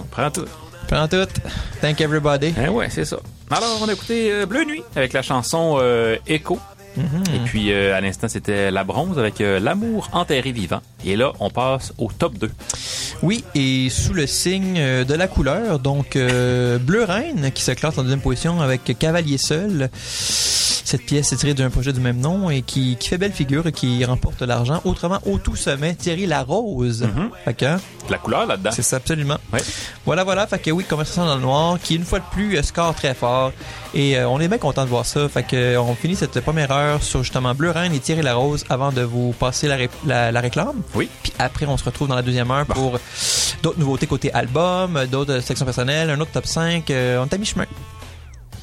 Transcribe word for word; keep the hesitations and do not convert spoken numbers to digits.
Prends tout. Prends tout. Thank everybody. Eh ouais, c'est ça. Alors, on a écouté euh, Bleu Nuit avec la chanson euh, Echo. Mm-hmm. Et puis, euh, à l'instant, c'était La Bronze avec euh, L'amour enterré vivant. Et là, on passe au top deux. Oui, et sous le signe euh, de la couleur, donc euh, Bleu Reine qui se classe en deuxième position avec Cavalier Seul. Cette pièce est tirée d'un projet du même nom et qui, qui fait belle figure et qui remporte l'argent. Autrement, au tout sommet, Thierry Larose. Mm-hmm. Fait que, hein, la couleur là-dedans. C'est ça, absolument. Ouais. Voilà, voilà. Fait que oui, Conversation dans le noir, qui une fois de plus euh, score très fort. Et euh, on est bien content de voir ça. Fait que euh, on finit cette première heure sur justement Bleu Reine et Thierry Larose avant de vous passer la, ré- la, la réclame. Oui. Puis après, on se retrouve dans la deuxième heure bon. pour d'autres nouveautés côté album, d'autres sections personnelles, un autre top cinq. Euh, on est à mi-chemin.